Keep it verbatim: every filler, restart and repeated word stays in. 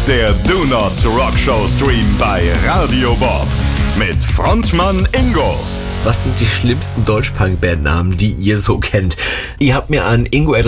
der Do Not Rock Show Stream bei Radio Bob mit Frontmann Ingo. Was sind die schlimmsten Deutsch-Punk-Bandnamen, die ihr so kennt? Ihr habt mir an ingo